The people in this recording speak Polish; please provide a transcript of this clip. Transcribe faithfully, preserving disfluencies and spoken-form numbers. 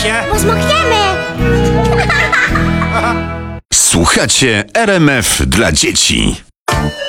się. Bo zmokniemy. Słuchacie R M F dla dzieci.